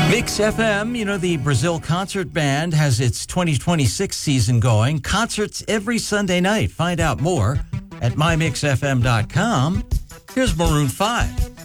Mix FM, the Brazil Concert Band has its 2026 season going. Concerts every Sunday night. Find out more at mymixfm.com. Here's Maroon 5.